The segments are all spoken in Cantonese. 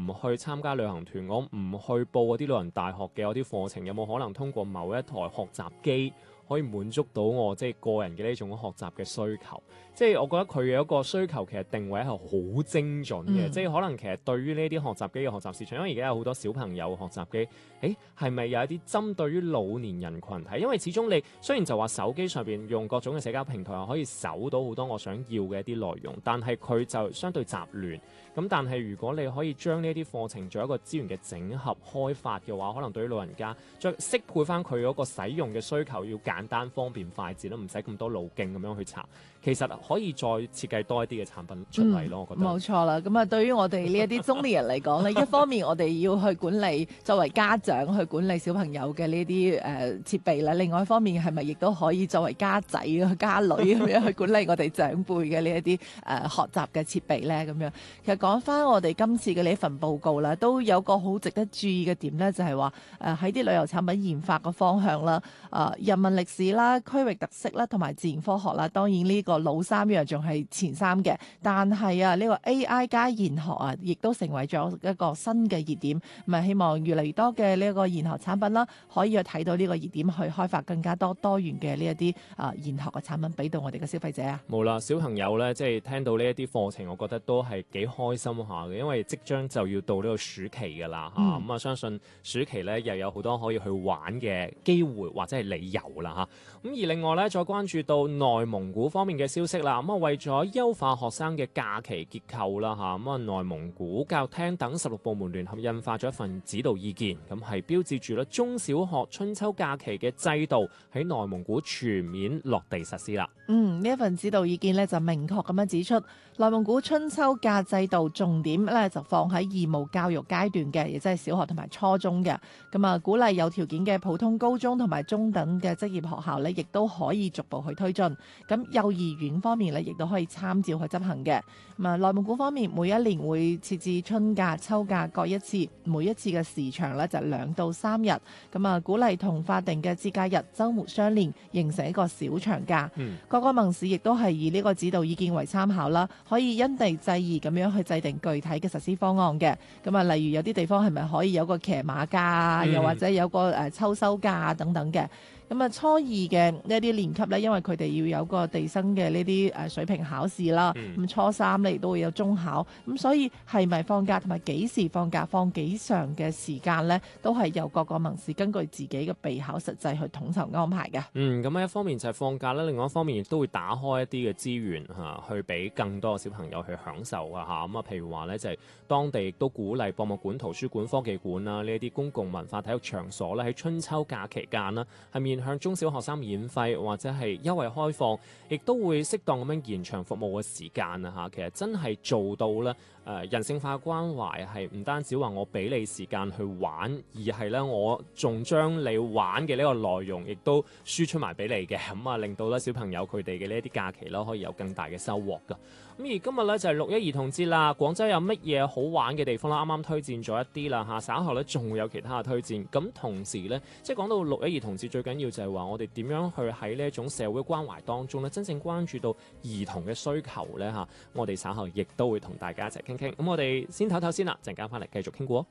去參加旅行團，我唔去報嗰啲旅行大學嘅嗰啲課程，有冇可能通過某一台學習機可以滿足到我即係個人嘅呢種學習嘅需求？即係我覺得佢嘅一個需求其實定位係好精準嘅，即係可能其實對於呢啲學習機嘅學習市場，因為而家有好多小朋友學習機，係咪有一啲針對於老年人群體？因為始終你雖然就話手機上邊用各種嘅社交平台可以搜到好多我想要嘅一啲內容，但係佢就相對雜亂。咁但係如果你可以將呢啲課程做一個資源嘅整合開發嘅話，可能對於老人家再適配翻佢嗰個使用嘅需求，要簡單方便快捷咯，唔使咁多路徑咁樣去查。其實可以再設計多一啲嘅產品出嚟咯，我覺得。 冇錯啦，咁啊對於我哋呢一啲中年人嚟講咧，一方面我哋要去管理作為家長去管理小朋友嘅呢啲設備咧，另外一方面係咪亦都可以作為家仔家女咁樣去管理我哋長輩嘅呢一啲學習嘅設備咧？咁樣其實講翻我哋今次嘅呢一份報告啦，都有個好值得注意嘅點咧，就係話喺啲旅遊產品研發嘅方向啦，人文歷史啦、區域特色啦同埋自然科學啦，當然呢個老三樣仲係前三嘅，但係呢個 AI 加研學亦都成為咗一個新嘅熱點。咁希望越嚟越多嘅呢一個研學產品啦，可以去睇到呢個熱點，去開發更加多元嘅呢一啲研學嘅產品俾到我哋嘅消費者啊。 冇啦，小朋友咧，即係聽到呢一啲課程，我覺得都係幾開心下嘅，因為即將就要到呢個暑期㗎啦嚇。咁啊，相信暑期咧又有好多可以去玩嘅機會或者係理由啦嚇。咁而另外咧，再關注到內蒙古方面嘅消息啦。咁啊，為咗優化學生嘅假期結構啦嚇，咁啊，內蒙古教育廳等16部門聯合印發咗一份指導意見，咁係標誌住咧中小學春秋假期嘅制度喺內蒙古全面落地實施啦。 呢一份指導意見咧就明確咁樣指出，內蒙古春秋假制度重點咧就放喺義務教育階段嘅，亦即係小學同埋初中嘅。咁啊，鼓勵有條件嘅普通高中同埋中等嘅職業學校咧，亦都可以逐步去推進。咁幼兒園方面咧，亦都可以參照去執行嘅。咁啊，內蒙古方面每一年會設置春假、秋假各一次，每一次嘅時長咧就2到3日。咁啊，鼓勵同法定嘅節假日、週末相連，形成一個小長假。各個盟市亦都係以呢個指導意見為參考啦，可以因地制宜咁樣去制定具體嘅實施方案嘅。咁啊，例如有啲地方係咪可以有個騎馬假啊，又或者有個秋收假啊等等嘅。咁啊，初二嘅呢一啲年級咧，因為佢哋要有個地生嘅呢啲水平考試啦。咁初三咧亦都會有中考，咁所以係咪放假同埋幾時放假、放幾長嘅時間咧，都係由各個盟市根據自己嘅備考實際去統籌安排嘅。 咁一方面就係放假啦，另外一方面亦都會打開一啲嘅資源去俾更多嘅小朋友去享受啊嚇。咁啊，譬如話咧就係當地亦都鼓勵博物館、圖書館、科技館啦呢一啲公共文化體育場所咧喺春秋假期間啦係面向中小學生免費或者係優惠開放，亦都會適當咁樣延長服務嘅時間啊嚇。其實真係做到咧人性化關懷，係唔單止話我俾你時間去玩，而係咧我仲將你玩嘅呢個內容亦都輸出埋俾你嘅，咁啊令到咧小朋友佢哋嘅呢一啲假期啦可以有更大嘅收穫噶。咁而今日咧就係6·1兒童節啦，廣州有乜嘢好玩嘅地方啦？啱啱推薦咗一啲啦嚇，稍後咧仲會有其他嘅推薦。咁同時咧，即係講到6·1兒童節，最緊要就係話我哋點樣去喺呢一種社會關懷當中咧，真正關注到兒童嘅需求咧嚇。我哋稍後亦都會同大家一齊傾傾。咁我哋先唞唞先啦，陣間翻嚟繼續傾過。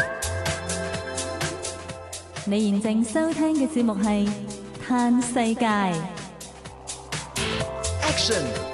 你現正收聽嘅節目係《嘆世界》。 Action